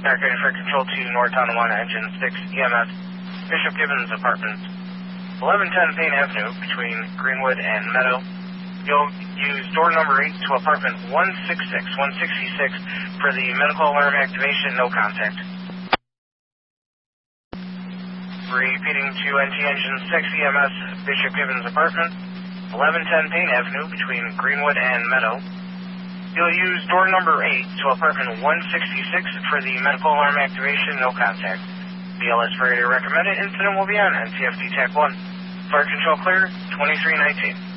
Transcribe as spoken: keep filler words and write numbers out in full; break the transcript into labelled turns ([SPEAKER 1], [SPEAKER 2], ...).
[SPEAKER 1] Targeted for Control two, North Tonawanda, Engine six, E M S, Bishop Gibbons Apartments, eleven ten Payne Avenue, between Greenwood and Meadow. You'll use door number eight to apartment one sixty-six, one sixty-six for the medical alarm activation, no contact. Repeating to N T Engine six, E M S, Bishop Gibbons Apartment, eleven ten Payne Avenue, between Greenwood and Meadow. You'll use door number eight to apartment one sixty-six for the medical alarm activation, no contact. B L S for radio recommended. Incident will be on N T F D T A C one. Fire control clear, twenty-three nineteen.